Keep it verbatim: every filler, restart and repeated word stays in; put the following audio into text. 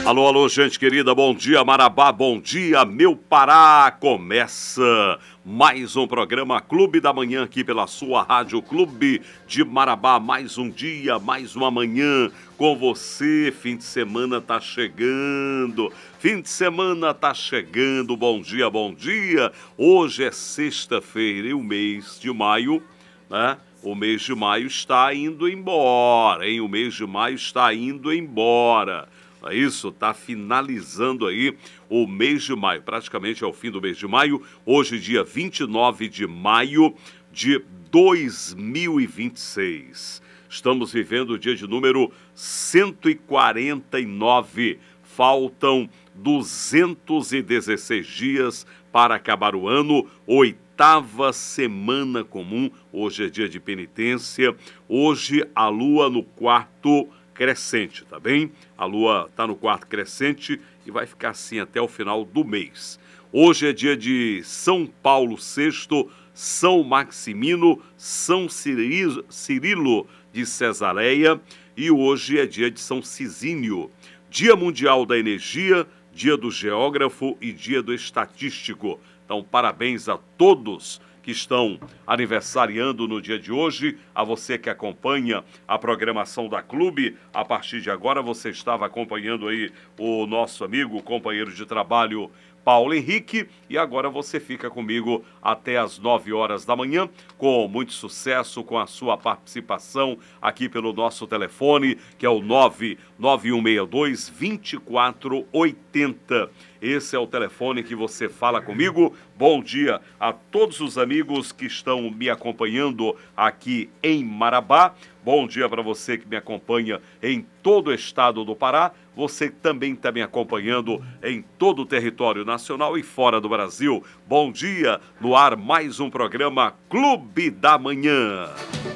Alô, alô, gente querida, bom dia Marabá, bom dia meu Pará. Começa mais um programa Clube da Manhã aqui pela sua Rádio Clube de Marabá. Mais um dia, mais uma manhã com você. Fim de semana tá chegando, fim de semana tá chegando. Bom dia, bom dia. Hoje é sexta-feira e o mês de maio, né? O mês de maio está indo embora, hein? O mês de maio está indo embora. É isso, tá finalizando aí o mês de maio, praticamente é o fim do mês de maio. Hoje, dia vinte e nove de maio de dois mil e vinte e seis. Estamos vivendo o dia de número cento e quarenta e nove. Faltam duzentos e dezesseis dias para acabar o ano, oitava semana comum. Hoje é dia de penitência. Hoje a lua no quarto crescente, tá bem? A lua tá no quarto crescente e vai ficar assim até o final do mês. Hoje é dia de São Paulo sexto, São Maximino, São Cirilo, Cirilo de Cesareia e hoje é dia de São Cisínio. Dia Mundial da Energia, dia do Geógrafo e dia do Estatístico. Então, parabéns a todos que estão aniversariando no dia de hoje, a você que acompanha a programação da Clube. A partir de agora você estava acompanhando aí o nosso amigo, companheiro de trabalho, Paulo Henrique, e agora você fica comigo até as nove horas da manhã, com muito sucesso, com a sua participação aqui pelo nosso telefone, que é o nove nove um seis dois, dois quatro oito zero. Esse é o telefone que você fala comigo. Bom dia a todos os amigos que estão me acompanhando aqui em Marabá. Bom dia para você que me acompanha em todo o estado do Pará. Você também está me acompanhando em todo o território nacional e fora do Brasil. Bom dia, no ar mais um programa Clube da Manhã.